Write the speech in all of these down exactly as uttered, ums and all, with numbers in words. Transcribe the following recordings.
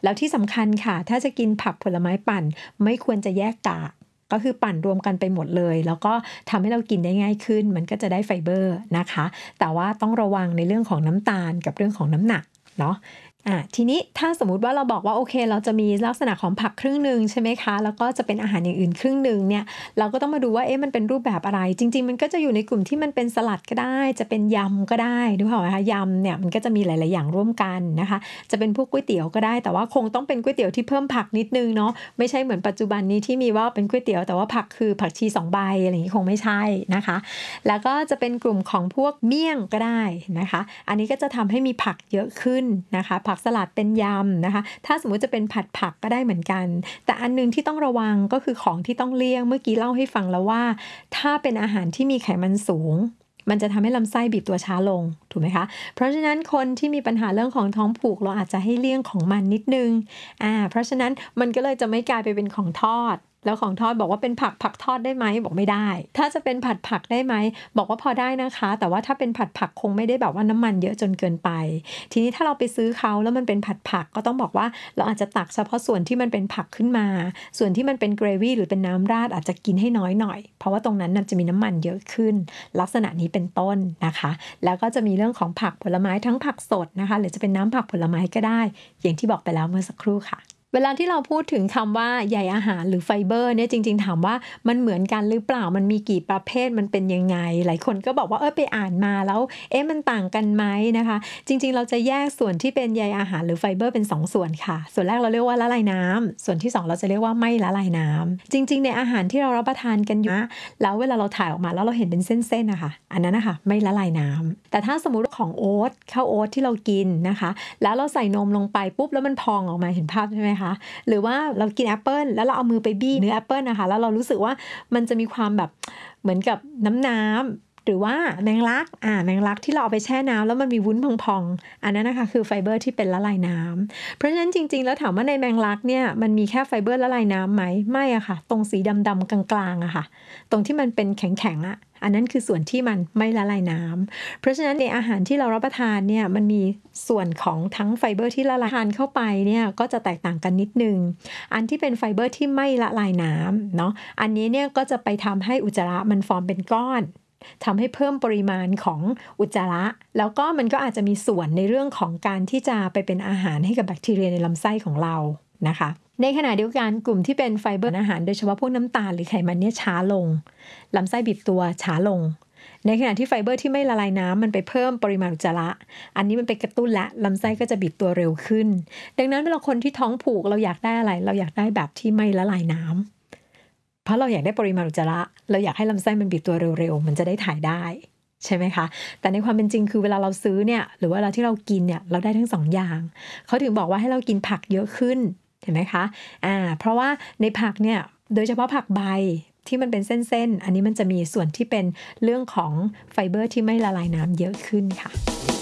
แล้วที่สำคัญค่ะถ้าจะกินผักผลไม้ปั่นไม่ควรจะแยกกากก็คือปั่นรวมกันไปหมดเลยแล้วก็ทำให้เรากินได้ง่ายขึ้นมันก็จะได้ไฟเบอร์นะคะแต่ว่าต้องระวังในเรื่องของน้ำตาลกับเรื่องของน้ำหนักเนาะอ่ะทีนี้ถ้าสมมุติว่าเราบอกว่าโอเคเราจะมีลักษณะของผักครึ่งหนึ่งใช่ไหมคะแล้วก็จะเป็นอาหารอย่างอื่นครึ่งหนึ่งเนี่ยเราก็ต้องมาดูว่าเอ๊ะมันเป็นรูปแบบอะไรจริงๆมันก็จะอยู่ในกลุ่มที่มันเป็นสลัดก็ได้จะเป็นยำก็ได้ดูเปล่าคะยำเนี่ยมันก็จะมีหลายๆอย่างร่วมกันนะคะจะเป็นพวกก๋วยเตี๋ยวก็ได้แต่ว่าคงต้องเป็นก๋วยเตี๋ยวที่เพิ่มผักนิดนึงเนาะไม่ใช่เหมือนปัจจุบันนี้ที่มีว่าเป็นก๋วยเตี๋ยวแต่ว่าผักคือผักชีสองใบอะไรอย่างนี้คงไม่ใช่นะคะแล้วก็จะเป็นกลุ่มของพวกเมี่ยงก็ได้นะคะอันนี้ก็จะทำให้มีผักเยอะขึ้นนะคะผักสลัดเป็นยำนะคะถ้าสมมุติจะเป็นผัดผักก็ได้เหมือนกันแต่อันนึงที่ต้องระวังก็คือของที่ต้องเลี่ยงเมื่อกี้เล่าให้ฟังแล้วว่าถ้าเป็นอาหารที่มีไขมันสูงมันจะทำให้ลำไส้บีบตัวช้าลงถูกไหมคะเพราะฉะนั้นคนที่มีปัญหาเรื่องของท้องผูกเราอาจจะให้เลี่ยงของมันนิดนึงอ่าเพราะฉะนั้นมันก็เลยจะไม่กลายไปเป็นของทอดแล้วของทอดบอกว่าเป็นผักผักทอดได้ไหมบอกไม่ได้ถ้าจะเป็นผัดผักได้ไหมบอกว่าพอได้นะคะแต่ว่าถ้าเป็นผัดผักคงไม่ได้แบบว่าน้ำมันเยอะจนเกินไปทีนี้ถ้าเราไปซื้อเขาแล้วมันเป็นผัดผักก็ต้องบอกว่าเราอาจจะตักเฉพาะส่วนที่มันเป็นผักขึ้นมาส่วนที่มันเป็นเกรวี่หรือเป็นน้ำราดอาจจะกินให้น้อยหน่อยเพราะว่าตรงนั้นจะมีน้ำมันเยอะขึ้นลักษณะนี้เป็นต้นนะคะแล้วก็จะมีเรื่องของผักผลไม้ทั้งผักสดนะคะหรือจะเป็นน้ำผักผลไม้ก็ได้อย่างที่บอกไปแล้วเมื่อสักครู่ค่ะเวลาที่เราพูดถึงคำว่าใยอาหารหรือไฟเบอร์เนี่ยจริงๆถามว่ามันเหมือนกันหรือเปล่ามันมีกี่ประเภทมันเป็นยังไงหลายคนก็บอกว่าเออไปอ่านมาแล้วเอ๊ะมันต่างกันไหมนะคะจริงๆเราจะแยกส่วนที่เป็นใยอาหารหรือไฟเบอร์เป็นสองส่วนค่ะส่วนแรกเราเรียกว่าละลายน้ำส่วนที่สองเราจะเรียกว่าไม่ละลายน้ำจริงๆในอาหารที่เรารับประทานกันอยู่นะแล้วเวลาเราถ่ายออกมาแล้วเราเห็นเป็นเส้นๆนะคะอันนั้นนะคะไม่ละลายน้ำแต่ถ้าสมมุติของโอ๊ตข้าวโอ๊ตที่เรากินนะคะแล้วเราใส่นมลงไปปุ๊บแล้วมันพองออกมาเห็นภาพใช่ไหมคะหรือว่าเรากินแอปเปิลแล้วเราเอามือไปบี้เนื้อแอปเปิลนะคะแล้วเรารู้สึกว่ามันจะมีความแบบเหมือนกับน้ำน้ำหรือว่าแมงลักอ่าแมงลักที่เราเอาไปแช่น้ำแล้วมันมีวุ้นพองๆอันนั้นนะคะคือไฟเบอร์ที่เป็นละลายน้ำเพราะฉะนั้นจริงๆแล้วถามว่าในแมงลักเนี่ยมันมีแค่ไฟเบอร์ละลายน้ำไหมไม่อะค่ะตรงสีดำๆกลางๆอะค่ะตรงที่มันเป็นแข็งๆอะอันนั้นคือส่วนที่มันไม่ละลายน้ำเพราะฉะนั้นในอาหารที่เรารับประทานเนี่ยมันมีส่วนของทั้งไฟเบอร์ที่ละลายทานเข้าไปเนี่ยก็จะแตกต่างกันนิดนึงอันที่เป็นไฟเบอร์ที่ไม่ละลายน้ำเนาะอันนี้เนี่ยก็จะไปทำให้อุจจาระมันฟอร์มเป็นก้อนทำให้เพิ่มปริมาณของอุจจาระแล้วก็มันก็อาจจะมีส่วนในเรื่องของการที่จะไปเป็นอาหารให้กับแบคทีเรียในลำไส้ของเรานะคะในขณะเดียวกันกลุ่มที่เป็นไฟเบอร์อาหารโดยเฉพาะพวกน้ำตาลหรือไขมันเนี่ยช้าลงลำไส้บีบตัวช้าลงในขณะที่ไฟเบอร์ที่ไม่ละลายน้ำมันไปเพิ่มปริมาณอุจจาระอันนี้มันไปกระตุ้นและลำไส้ก็จะบีบตัวเร็วขึ้นดังนั้นเวลาคนที่ท้องผูกเราอยากได้อะไรเราอยากได้แบบที่ไม่ละลายน้ำเพราะเราอยากได้ปริมาณอุจจาระเราอยากให้ลำไส้มันบีบตัวเร็วๆมันจะได้ถ่ายได้ใช่ไหมคะแต่ในความเป็นจริงคือเวลาเราซื้อเนี่ยหรือว่าเวลาที่เรากินเนี่ยเราได้ทั้งสองอย่างเขาถึงบอกว่าให้เรากินผักเยอะขึ้นเห็นไหมคะอ่าเพราะว่าในผักเนี่ยโดยเฉพาะผักใบที่มันเป็นเส้นๆอันนี้มันจะมีส่วนที่เป็นเรื่องของไฟเบอร์ที่ไม่ละลายน้ำเยอะขึ้นค่ะ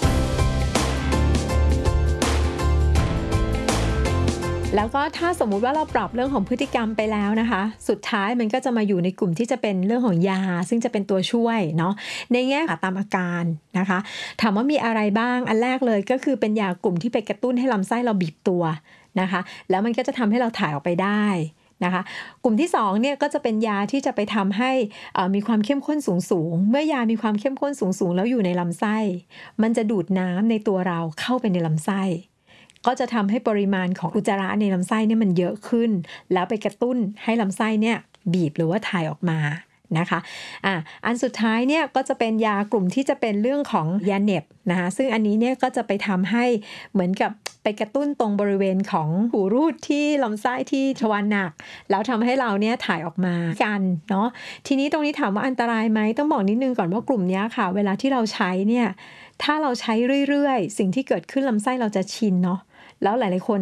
แล้วก็ถ้าสมมุติว่าเราปรับเรื่องของพฤติกรรมไปแล้วนะคะสุดท้ายมันก็จะมาอยู่ในกลุ่มที่จะเป็นเรื่องของยาซึ่งจะเป็นตัวช่วยเนาะในแง่ตามอาการนะคะถามว่ามีอะไรบ้างอันแรกเลยก็คือเป็นยากลุ่มที่ไปกระตุ้นให้ลำไส้เราบีบตัวนะคะแล้วมันก็จะทำให้เราถ่ายออกไปได้นะคะกลุ่มที่สองเนี่ยก็จะเป็นยาที่จะไปทำให้มีความเข้มข้นสูงๆเมื่อยามีความเข้มข้นสูงๆแล้วอยู่ในลำไส้มันจะดูดน้ำในตัวเราเข้าไปในลำไส้ก็จะทำให้ปริมาณของอุจจาระในลำไส้เนี่ยมันเยอะขึ้นแล้วไปกระตุ้นให้ลำไส้เนี่ยบีบหรือว่าถ่ายออกมานะคะอ่ะอันสุดท้ายเนี่ยก็จะเป็นยากลุ่มที่จะเป็นเรื่องของยาเหน็บนะคะซึ่งอันนี้เนี่ยก็จะไปทำให้เหมือนกับไปกระตุ้นตรงบริเวณของหูรูดที่ลำไส้ที่ทวารหนักแล้วทำให้เราเนี่ยถ่ายออกมากันเนาะทีนี้ตรงนี้ถามว่าอันตรายไหมต้องบอกนิดนึงก่อนว่ากลุ่มนี้ค่ะเวลาที่เราใช้เนี่ยถ้าเราใช้เรื่อยๆสิ่งที่เกิดขึ้นลำไส้เราจะชินเนาะแล้วหลายๆคน